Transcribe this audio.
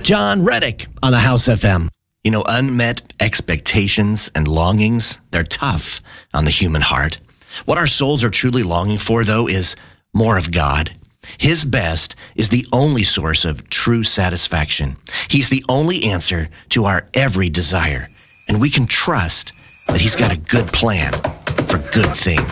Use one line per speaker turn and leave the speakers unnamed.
John Reddick on the House FM.
You know, unmet expectations and longings, they're tough on the human heart. What our souls are truly longing for, though, is more of God. His best is the only source of true satisfaction. He's the only answer to our every desire. And we can trust that He's got a good plan for good things.